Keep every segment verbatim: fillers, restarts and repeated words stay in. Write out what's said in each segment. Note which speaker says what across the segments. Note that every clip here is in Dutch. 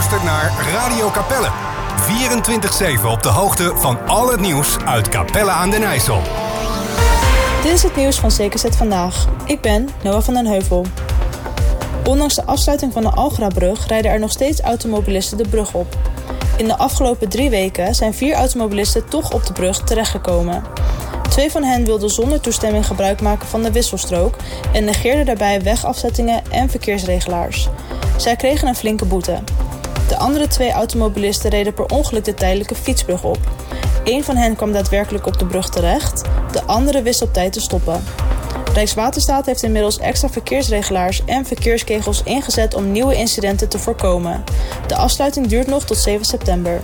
Speaker 1: luistert naar Radio Capelle. vierentwintig zeven op de hoogte van al het nieuws uit Capelle aan den IJssel.
Speaker 2: Dit is het nieuws van C K Z Vandaag. Ik ben Noah van den Heuvel. Ondanks de afsluiting van de Algrabrug rijden er nog steeds automobilisten de brug op. In de afgelopen drie weken zijn vier automobilisten toch op de brug terechtgekomen. Twee van hen wilden zonder toestemming gebruik maken van de wisselstrook en negeerden daarbij wegafzettingen en verkeersregelaars. Zij kregen een flinke boete. De andere twee automobilisten reden per ongeluk de tijdelijke fietsbrug op. Eén van hen kwam daadwerkelijk op de brug terecht, de andere wist op tijd te stoppen. Rijkswaterstaat heeft inmiddels extra verkeersregelaars en verkeerskegels ingezet om nieuwe incidenten te voorkomen. De afsluiting duurt nog tot zeven september.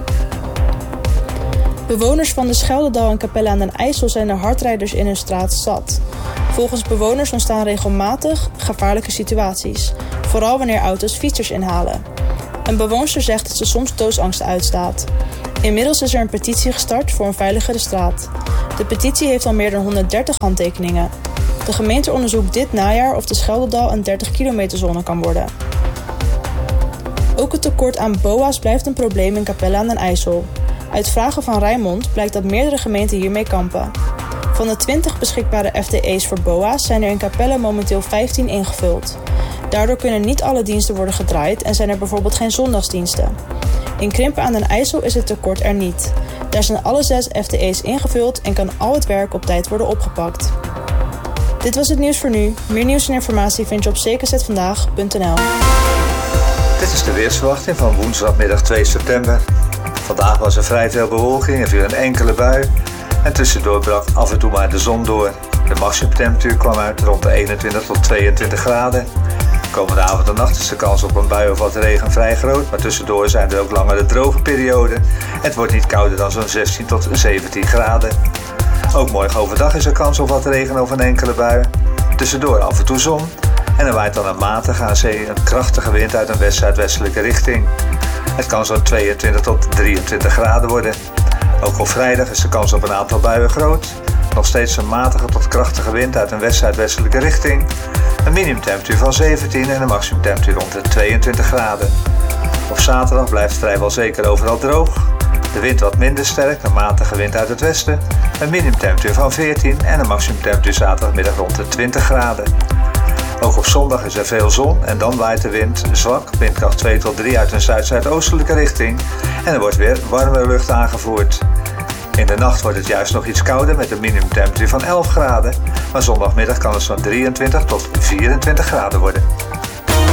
Speaker 2: Bewoners van de Scheldedal en Capelle aan den IJssel zijn de hardrijders in hun straat zat. Volgens bewoners ontstaan regelmatig gevaarlijke situaties, vooral wanneer auto's fietsers inhalen. Een bewoonster zegt dat ze soms doodsangsten uitstaat. Inmiddels is er een petitie gestart voor een veiligere straat. De petitie heeft al meer dan honderddertig handtekeningen. De gemeente onderzoekt dit najaar of de Scheldedal een dertig kilometer zone kan worden. Ook het tekort aan B O A's blijft een probleem in Capelle aan den IJssel. Uit vragen van Rijnmond blijkt dat meerdere gemeenten hiermee kampen. Van de twintig beschikbare F T E's voor B O A's zijn er in Capelle momenteel vijftien ingevuld. Daardoor kunnen niet alle diensten worden gedraaid en zijn er bijvoorbeeld geen zondagsdiensten. In Krimpen aan den IJssel is het tekort er niet. Daar zijn alle zes F T E's ingevuld en kan al het werk op tijd worden opgepakt. Dit was het nieuws voor nu. Meer nieuws en informatie vind je op c k z vandaag punt n l.
Speaker 3: Dit is de weersverwachting van woensdagmiddag twee september. Vandaag was er vrij veel bewolking en viel een enkele bui. En tussendoor brak af en toe maar de zon door. De maximumtemperatuur kwam uit rond de eenentwintig tot tweeëntwintig graden. Komende avond en nacht is de kans op een bui of wat regen vrij groot, maar tussendoor zijn er ook langere droge perioden. Het wordt niet kouder dan zo'n zestien tot zeventien graden. Ook morgen overdag is er kans op wat regen of een enkele bui. Tussendoor af en toe zon en er waait dan een matige aan zee een krachtige wind uit een west-zuidwestelijke richting. Het kan zo'n tweeëntwintig tot drieëntwintig graden worden. Ook op vrijdag is de kans op een aantal buien groot. Nog steeds een matige tot krachtige wind uit een west-zuidwestelijke richting. Een minimumtemperatuur van zeventien en een maximumtemperatuur rond de tweeëntwintig graden. Op zaterdag blijft het vrijwel zeker overal droog. De wind wat minder sterk, een matige wind uit het westen. Een minimumtemperatuur van veertien en een maximumtemperatuur zaterdagmiddag rond de twintig graden. Ook op zondag is er veel zon en dan waait de wind zwak, windkracht twee tot drie uit een zuid-zuidoostelijke richting. En er wordt weer warme lucht aangevoerd. In de nacht wordt het juist nog iets kouder met een minimumtemperatuur van elf graden. Maar zondagmiddag kan het zo'n drieëntwintig tot vierentwintig graden worden.